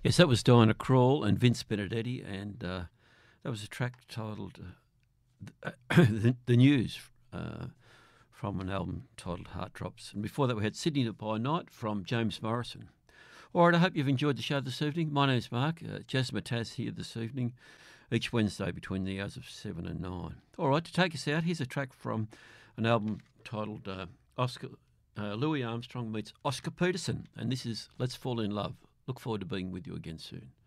Yes, that was Diana Krall and Vince Benedetti, and that was a track titled The News from an album titled Heart Drops. And before that we had Sydney by Night from James Morrison. All right, I hope you've enjoyed the show this evening. My name's Mark, Jazz Mataz here this evening, each Wednesday between the hours of 7 and 9. All right, to take us out, here's a track from an album titled Louis Armstrong meets Oscar Peterson, and this is Let's Fall in Love. Look forward to being with you again soon.